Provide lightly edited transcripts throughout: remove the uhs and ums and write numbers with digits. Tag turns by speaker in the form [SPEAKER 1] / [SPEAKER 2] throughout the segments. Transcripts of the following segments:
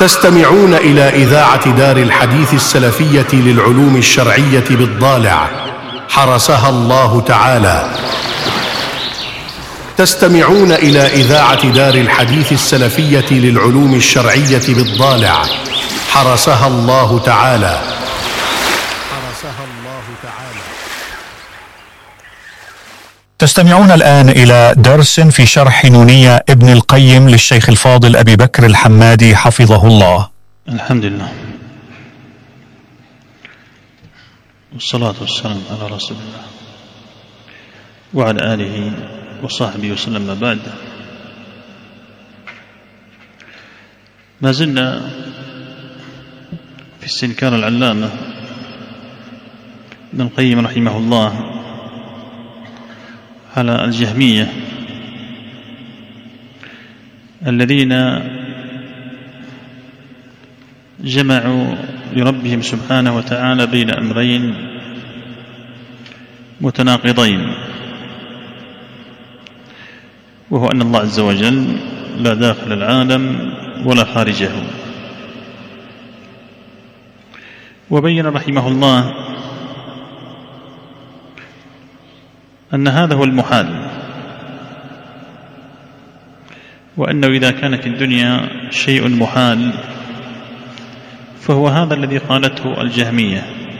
[SPEAKER 1] تستمعون إلى إذاعة دار الحديث السلفية للعلوم الشرعية بالضالع حرسها الله تعالى. تستمعون إلى إذاعة دار الحديث السلفية للعلوم الشرعية بالضالع حرسها الله تعالى.
[SPEAKER 2] تستمعون الآن إلى درس في شرح نونية ابن القيم للشيخ الفاضل أبي بكر الحمادي حفظه الله.
[SPEAKER 3] الحمد لله والصلاة والسلام على رسول الله وعلى آله وصحبه وسلم. ما بعد، ما زلنا في استنكار العلامة ابن القيم رحمه الله على الجهمية الذين جمعوا لربهم سبحانه وتعالى بين أمرين متناقضين، وهو أن الله عز وجل لا داخل العالم ولا خارجه. وبين رحمه الله أن هذا هو المحال، وأنه إذا كان في الدنيا شيء محال فهو هذا الذي قالته الجهمية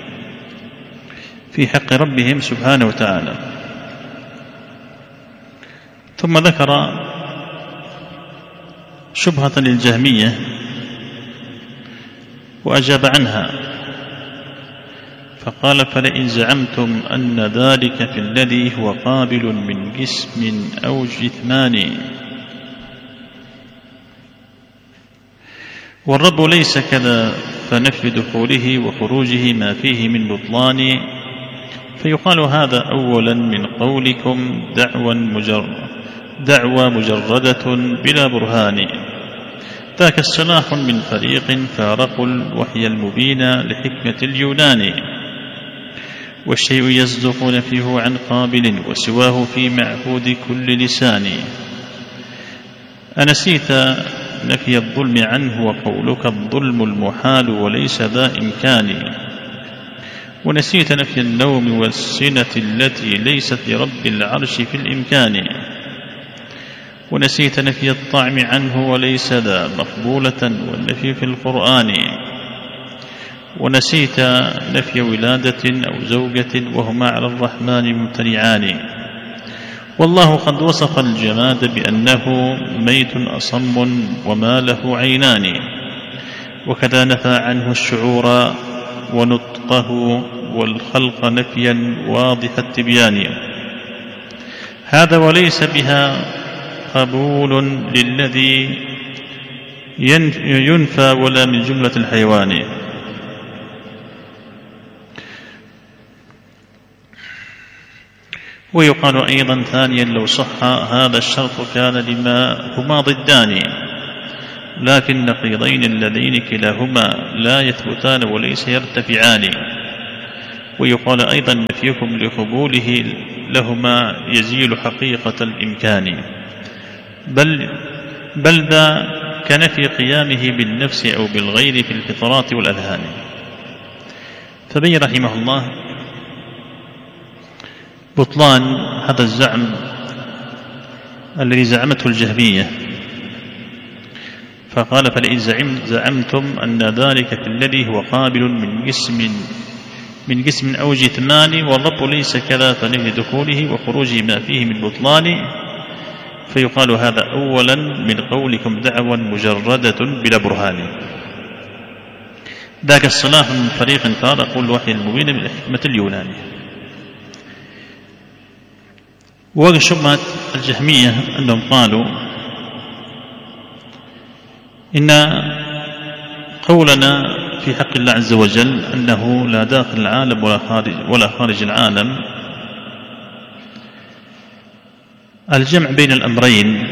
[SPEAKER 3] في حق ربهم سبحانه وتعالى. ثم ذكر شبهة للجهمية وأجاب عنها فقال: فلئن زعمتم أن ذلك في الذي هو قابل من جسم أو جثمان والرب ليس كذا، فنفي دخوله وخروجه ما فيه من بطلان. فيقال هذا أولا من قولكم دعوى مجردة بلا برهان، ذاك الصلاح من فريق فارقوا الوحي المبين لحكمة اليونان. والشيء يصدق نفيه عن قابل وسواه في معهود كل لسان. أنسيت نفي الظلم عنه وقولك الظلم المحال وليس ذا إمكان. ونسيت نفي النوم والسنة التي ليست لرب العرش في الإمكان. ونسيت نفي الطعم عنه وليس ذا مقبولة والنفي في القرآن. ونسيت نفي ولادة أو زوجة وهما على الرحمن ممتنعان. والله قد وصف الجماد بأنه ميت أصم وما له عينان. وكذا نفى عنه الشعور ونطقه والخلق نفيا واضح التبيان. هذا وليس بها قبول للذي ينفى ولا من جملة الحيوان. ويقال أيضا ثانيا لو صح هذا الشرط كان لما هما ضدان، لكن نقيضين اللذين كلاهما لا يثبتان وليس يرتفعان. ويقال أيضا نفيكم لقبوله لهما يزيل حقيقة الإمكان، بل ذا كنفي قيامه بالنفس أو بالغير في الفطرات والأذهان. فبين رحمه الله بطلان هذا الزعم الذي زعمته الجهمية، فقال: فلئن زعمتم أن ذلك في الذي هو قابل من جسم أو جثمان والرب ليس كذا، فنفي دخوله وخروجه ما فيه من بطلان. فيقال هذا أولا من قولكم دعوى مجردة بلا برهان، ذاك الصلاح من فريق فارقوا الوحي المبين من حكمة اليونان. وشبهة الجهمية أنهم قالوا إن قولنا في حق الله عز وجل أنه لا داخل العالم ولا خارج العالم، الجمع بين الأمرين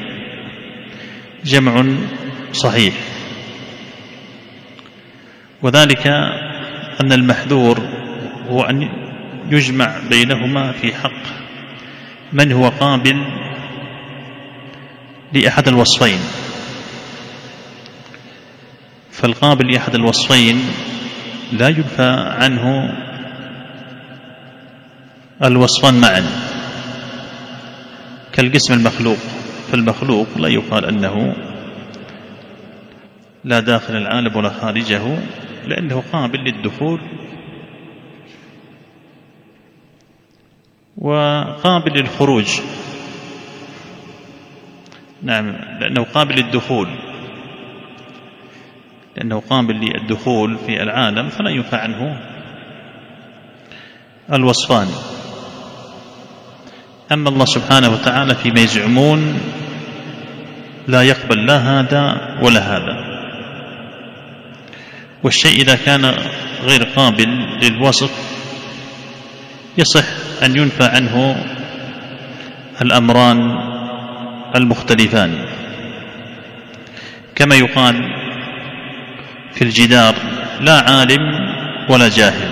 [SPEAKER 3] جمع صحيح، وذلك أن المحذور هو أن يجمع بينهما في حق من هو قابل لأحد الوصفين. فالقابل لأحد الوصفين لا ينفى عنه الوصفان معا، كالقسم المخلوق. فالمخلوق لا يقال أنه لا داخل العالم ولا خارجه، لأنه قابل للدخول وقابل للخروج. نعم، لأنه قابل للدخول، لأنه قابل للدخول في العالم، فلا ينفع عنه الوصفان. أما الله سبحانه وتعالى فيما يزعمون لا يقبل لا هذا ولا هذا. والشيء إذا كان غير قابل للوصف يصح أن ينفى عنه الأمران المختلفان، كما يقال في الجدار لا عالم ولا جاهل،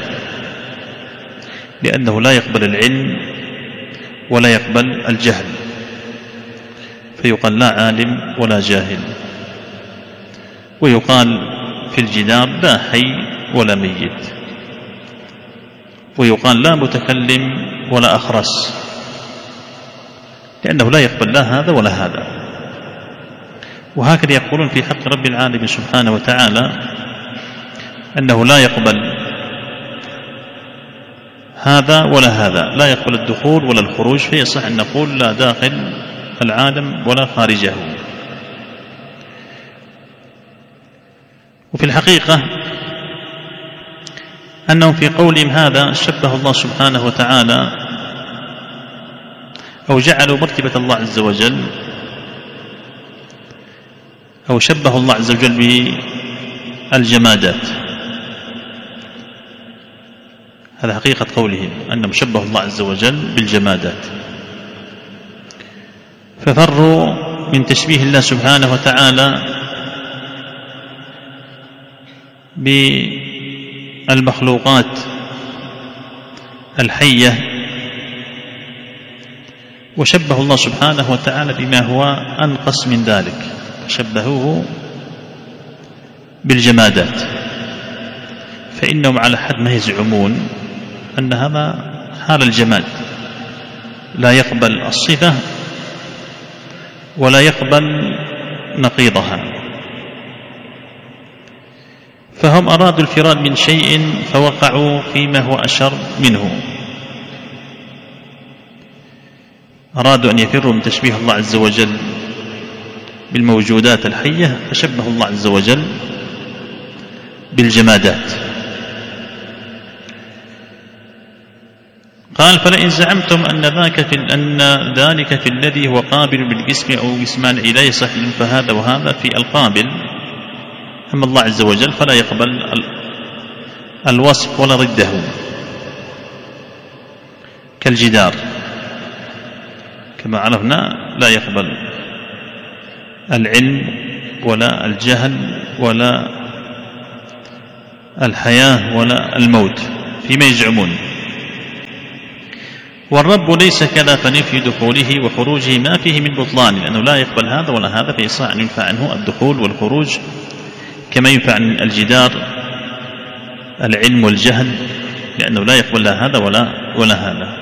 [SPEAKER 3] لأنه لا يقبل العلم ولا يقبل الجهل، فيقال لا عالم ولا جاهل. ويقال في الجدار لا حي ولا ميت، ويقال لا متكلم ولا أخرس، لأنه لا يقبل لا هذا ولا هذا. وهكذا يقولون في حق رب العالمين سبحانه وتعالى أنه لا يقبل هذا ولا هذا، لا يقبل الدخول ولا الخروج، فيصح أن نقول لا داخل العالم ولا خارجه. وفي الحقيقة أنهم في قولهم هذا شبه الله سبحانه وتعالى أو جعلوا مرتبة الله عز وجل أو شبه الله عز وجل بالجمادات. هذا حقيقة قولهم، أنهم شبه الله عز وجل بالجمادات، ففروا من تشبيه الله سبحانه وتعالى بالمخلوقات الحية، وشبه الله سبحانه وتعالى بما هو أنقص من ذلك، شبهوه بالجمادات. فإنهم على حد ما يزعمون أن هذا حال الجماد، لا يقبل الصفة ولا يقبل نقيضها، فهم أرادوا الفرار من شيء فوقعوا فيما هو أشر منه. أرادوا أن يفروا من تشبيه الله عز وجل بالموجودات الحية، فشبه الله عز وجل بالجمادات. قال فلئن زعمتم أن ذلك في الذي هو قابل بالجسم أو جسمان لا يصح فهذا وهذا في القابل. أما الله عز وجل فلا يقبل الوصف ولا ضده، كالجدار كما عرفنا لا يقبل العلم ولا الجهل ولا الحياة ولا الموت فيما يزعمون. والرب ليس كذا، فنفي دخوله وخروجه ما فيه من بطلان، لأنه لا يقبل هذا ولا هذا، فيصح أن ينفع عنه الدخول والخروج كما ينفع عن الجدار العلم والجهل، لأنه لا يقبل لا هذا ولا هذا.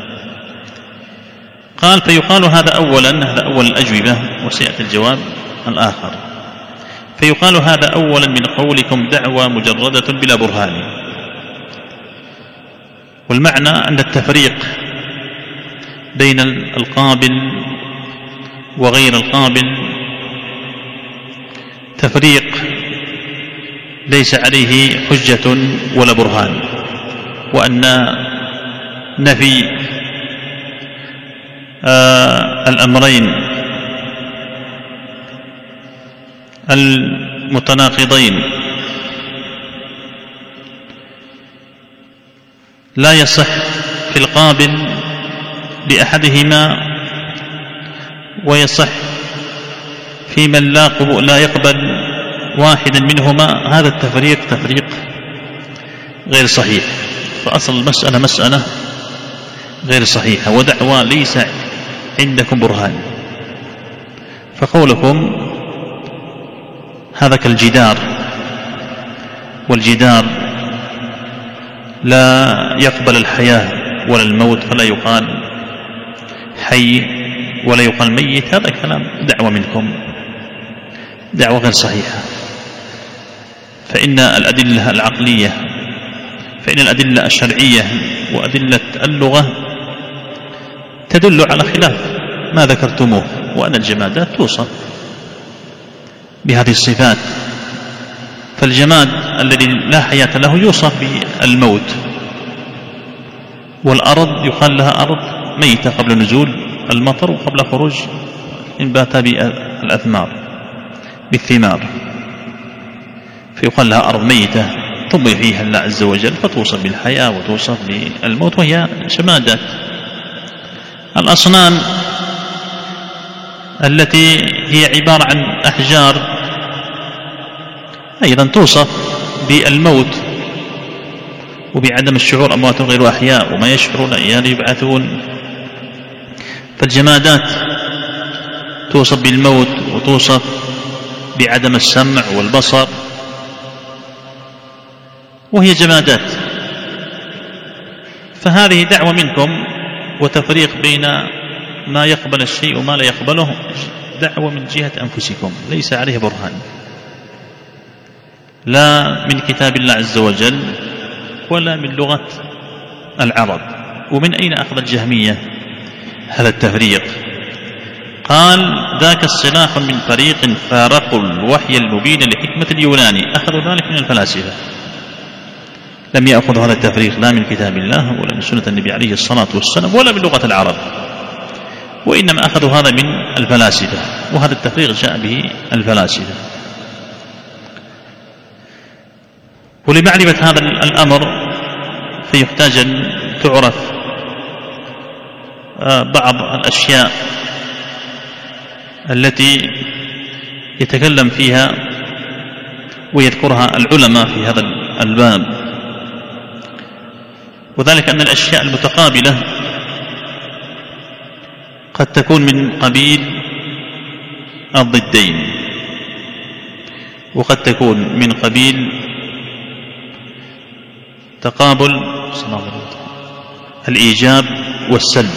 [SPEAKER 3] قال فيقال هذا أولا، هذا أول الأجوبة وسيأتي الجواب الآخر. فيقال هذا أولا من قولكم دعوى مجردة بلا برهان. والمعنى أن التفريق بين القابل وغير القابل تفريق ليس عليه حجة ولا برهان، وأن نفي الأمرين المتناقضين لا يصح في القابل بأحدهما ويصح في من لا يقبل واحدا منهما. هذا التفريق تفريق غير صحيح، فأصل المسألة مسألة غير صحيحة، ودعوى ليس عندكم برهان. فقولكم هذا كالجدار والجدار لا يقبل الحياة ولا الموت، فلا يقال حي ولا يقال ميت، هذا كلام دعوة منكم، دعوة غير صحيحة. فإن الأدلة العقلية، فإن الأدلة الشرعية وأدلة اللغة تدل على خلاف ما ذكرتموه، وأن الجمادات توصف بهذه الصفات. فالجماد الذي لا حياة له يوصف بالموت، والأرض يقال لها أرض ميتة قبل نزول المطر وقبل خروج إنبات بالأثمار بالثمار، فيقال لها أرض ميتة ثم يحييها الله عز وجل فتوصف بالحياة وتوصف بالموت، وهي جمادات. الأصنام التي هي عبارة عن أحجار أيضا توصف بالموت وبعدم الشعور، أموات غير أحياء وما يشعرون أيان يبعثون. فالجمادات توصف بالموت وتوصف بعدم السمع والبصر، وهي جمادات. فهذه دعوة منكم وتفريق بين ما يقبل الشيء وما لا يقبله، دعوة من جهة أنفسكم ليس عليه برهان، لا من كتاب الله عز وجل ولا من لغة العرب. ومن أين أخذ الجهمية هذا التفريق؟ قال ذاك الصلاح من فريق فارقوا الوحي المبين لحكمة اليوناني، أخذوا ذلك من الفلاسفة، لم يأخذوا هذا التفريق لا من كتاب الله ولا من سنة النبي عليه الصلاة والسلام ولا من لغة العرب، وإنما أخذوا هذا من الفلاسفة، وهذا التفريق جاء به الفلاسفة. ولمعرفة هذا الأمر فيحتاج أن تعرف بعض الأشياء التي يتكلم فيها ويذكرها العلماء في هذا الباب، وذلك أن الأشياء المتقابلة قد تكون من قبيل الضدين، وقد تكون من قبيل تقابل الإيجاب والسلب،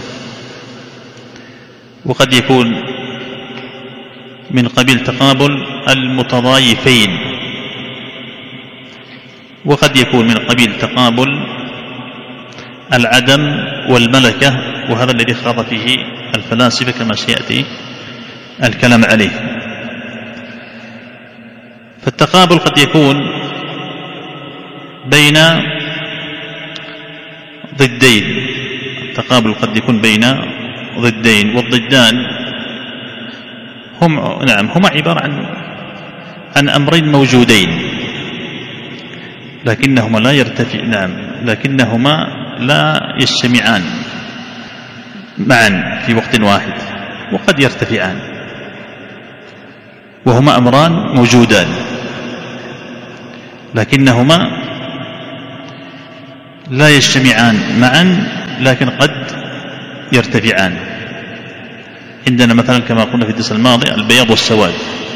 [SPEAKER 3] وقد يكون من قبيل تقابل المتضايفين، وقد يكون من قبيل تقابل العدم والملكة، وهذا الذي خاض فيه الفلاسفة كما سيأتي الكلام عليه. فالتقابل قد يكون بين ضدين، التقابل قد يكون بين ضدين، والضدان هما عبارة عن أمرين موجودين لكنهما لا لكنهما لا يجتمعان معا في وقت واحد، وقد يرتفعان، وهما أمران موجودان لكنهما لا يجتمعان معا، لكن قد يرتفعان. عندنا مثلا كما قلنا في الدرس الماضي البياض والسواد،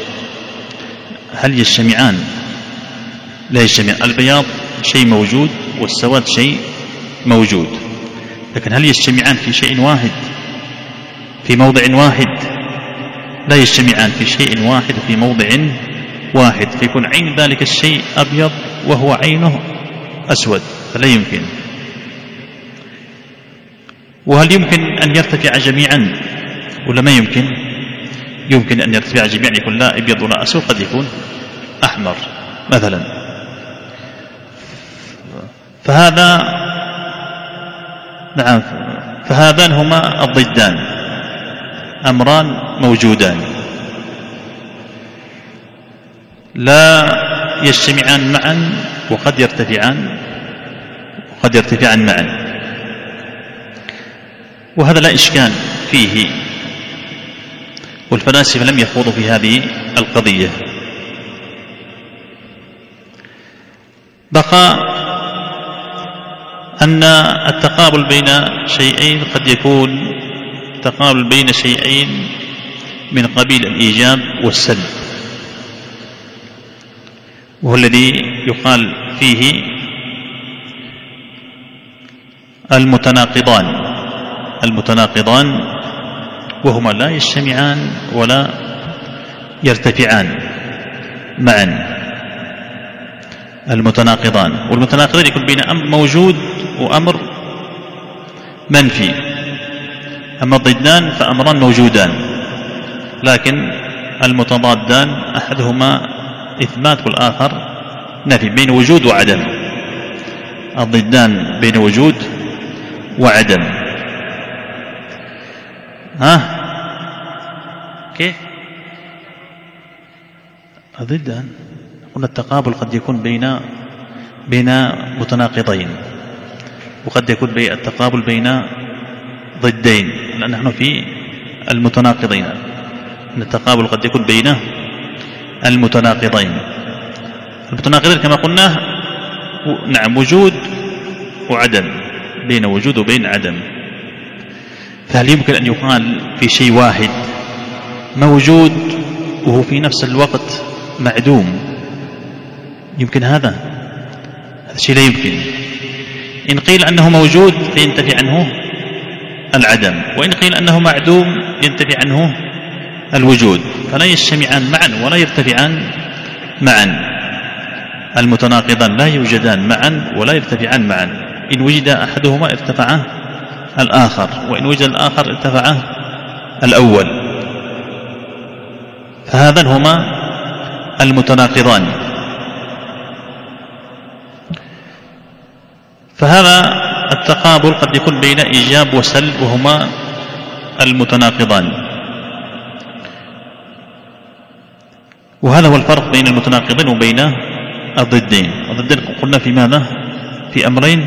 [SPEAKER 3] هل يجتمعان؟ لا يجتمعان. البياض شيء موجود والسواد شيء موجود، لكن هل يجتمعان في شيء واحد في موضع واحد؟ لا يجتمعان في شيء واحد في موضع واحد، فيكون عين ذلك الشيء أبيض وهو عينه أسود، فلا يمكن. وهل يمكن أن يرتفع جميعا ولا ما يمكن؟ يمكن أن يرتفع جميعا، يكون لا أبيض ولا أسود، قد يكون أحمر مثلا. فهذان هما الضدان، أمران موجودان لا يجتمعان معا، وقد يرتفعان معا، وهذا لا إشكال فيه، والفلاسفة لم يخوضوا في هذه القضية. بقى أن التقابل بين شيئين قد يكون تقابل بين شيئين من قبيل الإيجاب والسلب، وهو الذي يقال فيه المتناقضان وهما لا يجتمعان ولا يرتفعان معا. المتناقضان، والمتناقضان يكون بين أمر موجود وأمر منفي. أما الضدان فأمران موجودان لكن المتضادان أحدهما إثبات والآخر نفي، بين وجود وعدم. الضدان بين وجود وعدم. كيف الضدان؟ قلنا التقابل قد يكون بين متناقضين، وقد يكون التقابل بين ضدين، لأن نحن في المتناقضين. التقابل قد يكون بين المتناقضين كما قلنا نعم وجود وعدم، بين وجود وبين عدم. فهل يمكن أن يقال في شيء واحد موجود وهو في نفس الوقت معدوم؟ يمكن هذا الشيء لا يمكن. إن قيل أنه موجود فينتفي عنه العدم، وإن قيل أنه معدوم ينتفي عنه الوجود، فلا يجتمعان معا ولا يرتفعان معا. المتناقضان لا يوجدان معا ولا يرتفعان معا. إن وجد أحدهما ارتفع الآخر، وإن وجد الآخر ارتفع الأول. فهذا هما المتناقضان. فهذا التقابل قد يكون بين إيجاب وسلب، وهما المتناقضان. وهذا هو الفرق بين المتناقضين وبين الضدين. الضدين قلنا في ماذا؟ في أمرين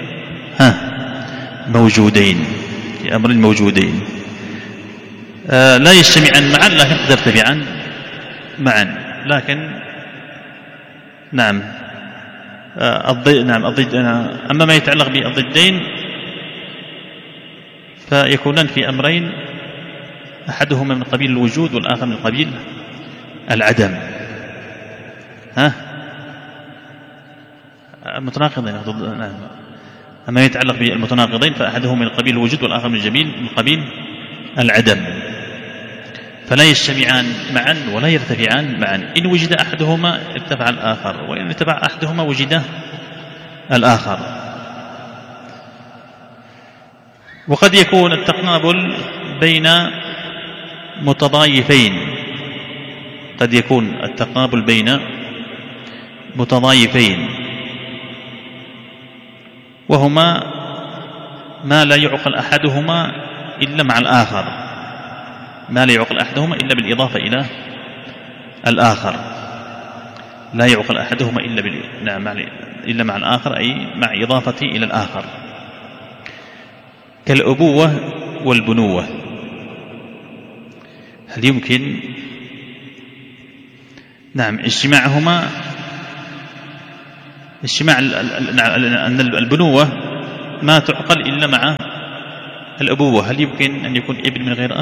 [SPEAKER 3] موجودين، في أمرين موجودين لا يجتمعان معا لكن قد يرتفعان معا. لكن نعم أما ما يتعلق بالضدين فيكونان في أمرين، أحدهما من قبيل الوجود والآخر من قبيل العدم. المتناقضين. أما يتعلق بالمتناقضين فأحدهما من قبيل الوجود والآخر من قبيل العدم، فلا يجتمعان معا ولا يرتفعان معا. إن وجد أحدهما ارتفع الآخر، وإن ارتفع أحدهما وجد الآخر. وقد يكون التقابل بين متضايفين، قد يكون التقابل بين متضايفين وهما ما لا يعقل أحدهما إلا مع الآخر، ما لا يعقل أحدهما إلا بالإضافة إلى الآخر. لا يعقل أحدهما إلا مع الآخر، أي مع إضافته إلى الآخر، كالأبوة والبنوة. هل يمكن اجتماعهما أن البنوة ما تعقل إلا مع الأبوة؟ هل يمكن أن يكون ابن من غير أب؟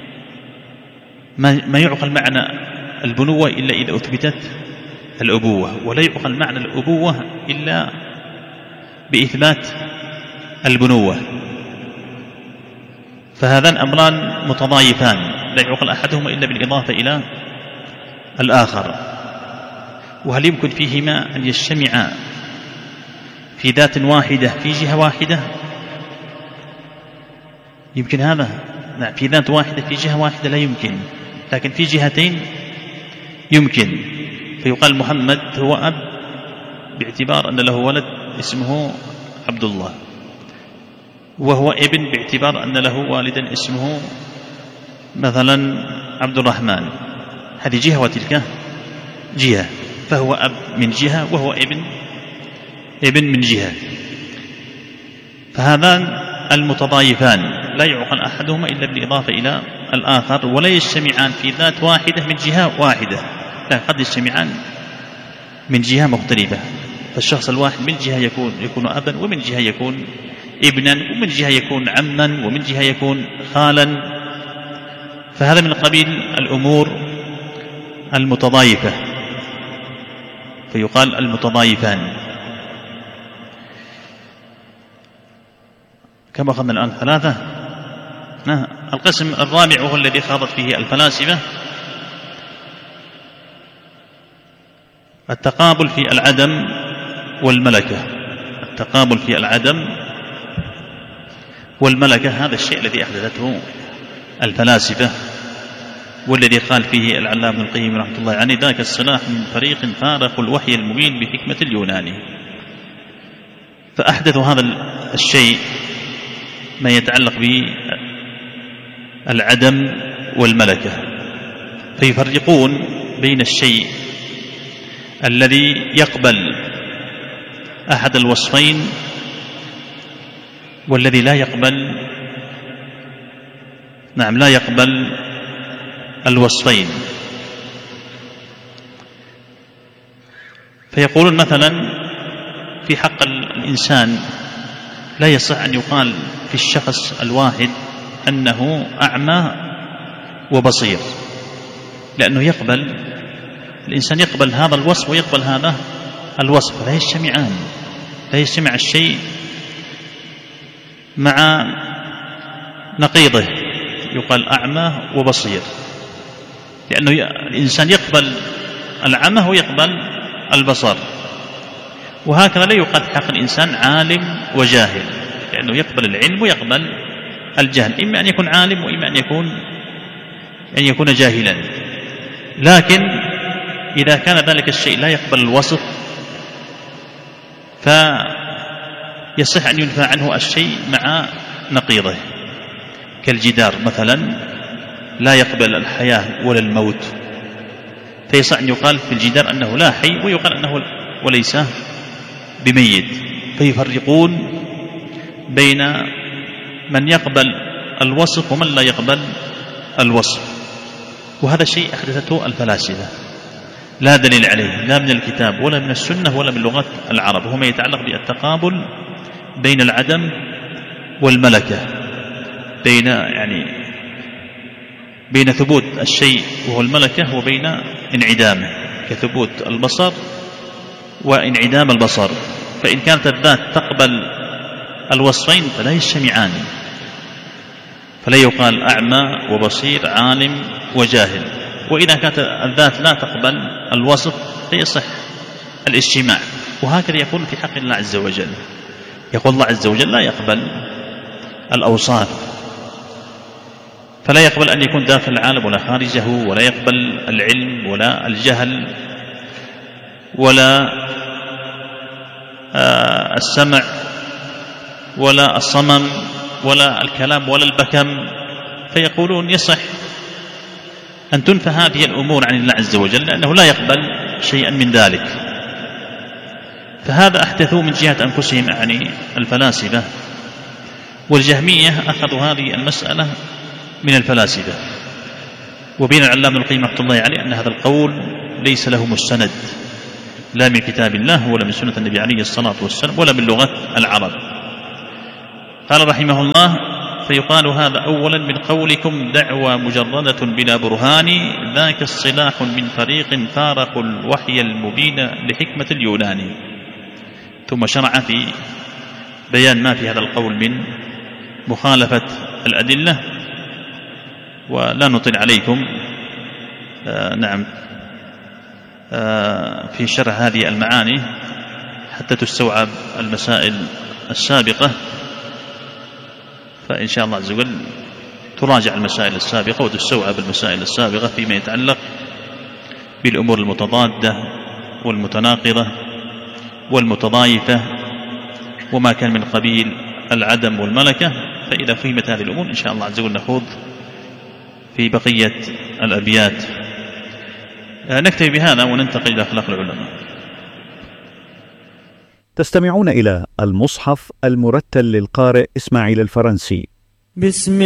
[SPEAKER 3] ما يعقل معنى البنوة إلا إذا أثبتت الأبوة، ولا يعقل معنى الأبوة إلا بإثبات البنوة. فهذان أمران متضايفان لا يعقل أحدهما إلا بالإضافة إلى الآخر. وهل يمكن فيهما أن يجتمعا في ذات واحدة في جهة واحدة؟ يمكن هذا؟ في ذات واحدة في جهة واحدة لا يمكن، لكن في جهتين يمكن. فيقال محمد هو أب باعتبار أن له ولد اسمه عبد الله، وهو ابن باعتبار أن له والدا اسمه مثلا عبد الرحمن. هذه جهة وتلك جهة، فهو أب من جهة وهو ابن من جهة. فهذان المتضايفان لا يعقل أحدهما إلا بالإضافة إلى الآخر، ولا يجتمعان في ذات واحدة من جهة واحدة، لا قد يجتمعان من جهة مختلفة. فالشخص الواحد من جهة يكون أبا، ومن جهة يكون ابنا، ومن جهة يكون عما، ومن جهة يكون خالا. فهذا من قبيل الأمور المتضايفة. فيقال المتضايفان. كما أخذنا الآن 3. القسم الرابع وهو الذي خاضت فيه الفلاسفة: التقابل في العدم والملكة. التقابل في العدم والملكة هذا الشيء الذي أحدثته الفلاسفة، والذي قال فيه العلامة ابن القيم رحمة الله عليه: ذاك السلاح من فريق فارق الوحي المبين بحكمة اليوناني. فأحدثوا هذا الشيء ما يتعلق بالعدم والملكة، فيفرقون بين الشيء الذي يقبل أحد الوصفين والذي لا يقبل لا يقبل الوصفين. فيقولون مثلا في حق الإنسان لا يصح أن يقال في الشخص الواحد أنه أعمى وبصير، لأنه الإنسان يقبل هذا الوصف ويقبل هذا الوصف، لا يجتمعان، لا يجتمع الشيء مع نقيضه يقال أعمى وبصير، لأنه الإنسان يقبل العمى ويقبل البصر. وهكذا لا يقال حق الإنسان عالم وجاهل، لأنه يقبل العلم ويقبل الجهل، إما أن يكون عالم وإما أن يكون جاهلا. لكن إذا كان ذلك الشيء لا يقبل الوصف فيصح أن ينفى عنه الشيء مع نقيضه، كالجدار مثلا لا يقبل الحياة ولا الموت، فيصح أن يقال في الجدار أنه لا حي ويقال أنه وليس بميت. فيفرقون بين من يقبل الوصف ومن لا يقبل الوصف، وهذا شيء أحدثته الفلاسفة لا دليل عليه لا من الكتاب ولا من السنة ولا من لغة العرب، وهو ما يتعلق بالتقابل بين العدم والملكة، بين ثبوت الشيء وهو الملكة وبين انعدامه، كثبوت البصر وانعدام البصر. فإن كانت الذات تقبل الوصفين فلا يجتمعان، فلا يقال أعمى وبصير عالم وجاهل. وإذا كانت الذات لا تقبل الوصف فيصح الاجتماع. وهكذا يكون في حق الله عز وجل، يقول الله عز وجل لا يقبل الأوصاف، فلا يقبل أن يكون داخل العالم ولا خارجه، ولا يقبل العلم ولا الجهل ولا السمع ولا الصمم ولا الكلام ولا البكم. فيقولون يصح أن تنفى هذه الأمور عن الله عز وجل لأنه لا يقبل شيئا من ذلك. فهذا أحدثوا من جهة أنفسهم الفلاسفة، والجهمية أخذوا هذه المسألة من الفلاسفة. وبين العلامة ابن القيم رحمة الله عليه أن هذا القول ليس له مستند لا من كتاب الله ولا من سنة النبي عليه الصلاة والسلام ولا من لغة العرب. قال رحمه الله: فيقال هذا أولا من قولكم دعوى مجردة بلا برهان، ذاك الصلاح من فريق فارق الوحي المبين لحكمة اليوناني. ثم شرع في بيان ما في هذا القول من مخالفة الأدلة، ولا نطل عليكم في شرح هذه المعاني حتى تستوعب المسائل السابقة. فإن شاء الله عز وجل تراجع المسائل السابقة وتستوعب المسائل السابقة فيما يتعلق بالأمور المتضادة والمتناقضة والمتضايفة وما كان من قبيل العدم والملكة. فإذا فهمت هذه الأمور إن شاء الله عز وجل نخوض في بقية الأبيات. نكتفي بهذا وننتقل إلى أخلاق العلماء.
[SPEAKER 2] تستمعون إلى المصحف المرتل للقارئ إسماعيل الفرنسي.